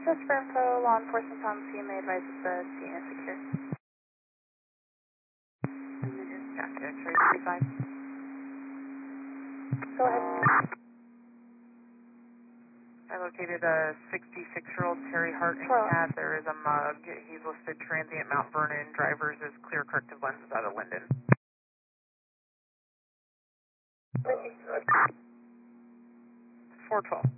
Just for info, law enforcement on scene, they advise that the scene is secure. Gotcha, X-ray 35. Go ahead. I located a 66-year-old Terry Hart in Hello. CAD. There is a mug. He's listed transient Mount Vernon. Drivers is clear corrective lenses out of Linden. 412.